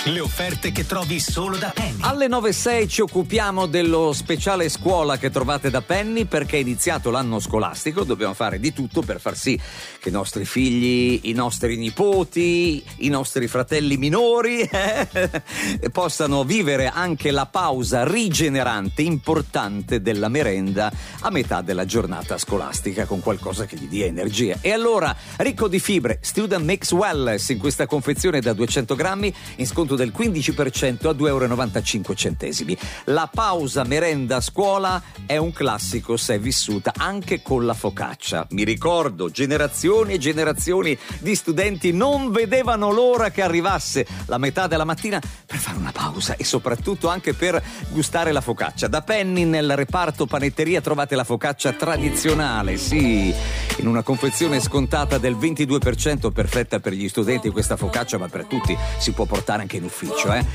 Le offerte che trovi solo da Penny. Alle 9.06 ci occupiamo dello speciale scuola che trovate da Penny, perché è iniziato l'anno scolastico. Dobbiamo fare di tutto per far sì che i nostri figli, i nostri nipoti, i nostri fratelli minori possano vivere anche la pausa rigenerante, importante della merenda a metà della giornata scolastica, con qualcosa che gli dia energia. E allora, ricco di fibre, Student Mix Wellness in questa confezione da 200 grammi in sconto del 15% a €2,95. La pausa merenda a scuola è un classico se è vissuta anche con la focaccia. Mi ricordo, generazioni e generazioni di studenti non vedevano l'ora che arrivasse la metà della mattina per fare una pausa e soprattutto anche per gustare la focaccia. Da Penny, nel reparto panetteria, trovate la focaccia tradizionale, sì, in una confezione scontata del 22%, perfetta per gli studenti questa focaccia, ma per tutti, si può portare anche in ufficio,